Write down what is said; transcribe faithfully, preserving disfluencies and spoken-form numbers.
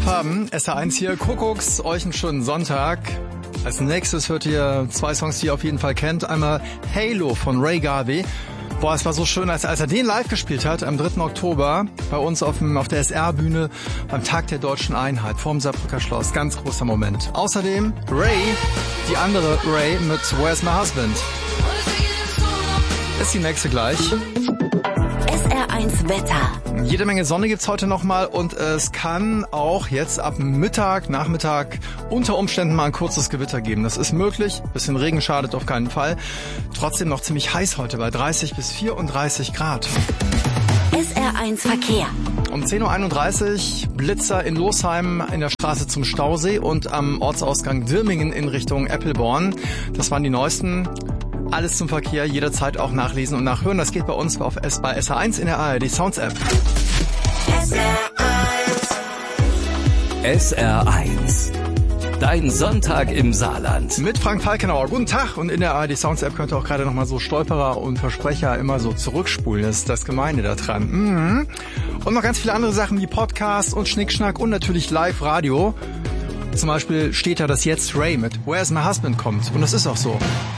Farben, S R eins hier, Kuckucks, euch einen schönen Sonntag. Als nächstes hört ihr zwei Songs, die ihr auf jeden Fall kennt. Einmal Halo von Ray Garvey. Boah, es war so schön, als, als er den live gespielt hat, am dritten Oktober, bei uns auf, dem, auf der S R-Bühne, beim Tag der Deutschen Einheit, vorm Saarbrücker Schloss. Ganz großer Moment. Außerdem Ray, die andere Ray mit Where's My Husband. Ist die nächste gleich. S R eins Wetter. Jede Menge Sonne gibt's heute nochmal und es kann auch jetzt ab Mittag, Nachmittag unter Umständen mal ein kurzes Gewitter geben. Das ist möglich. Bisschen Regen schadet auf keinen Fall. Trotzdem noch ziemlich heiß heute bei dreißig bis vierunddreißig Grad. S R eins Verkehr. Um zehn Uhr einunddreißig Blitzer in Losheim in der Straße zum Stausee und am Ortsausgang Dirmingen in Richtung Eppelborn. Das waren die neuesten. Alles zum Verkehr, jederzeit auch nachlesen und nachhören. Das geht bei uns auf S, bei S R eins in der A R D Sounds App. S R eins. S R eins. Dein Sonntag im Saarland. Mit Frank Falkenauer. Guten Tag. Und in der A R D Sounds App könnt ihr auch gerade nochmal so Stolperer und Versprecher immer so zurückspulen. Das ist das Gemeine da dran. Mhm. Und noch ganz viele andere Sachen wie Podcasts und Schnickschnack und natürlich Live-Radio. Zum Beispiel steht da, dass jetzt Ray mit Where's My Husband kommt. Und das ist auch so.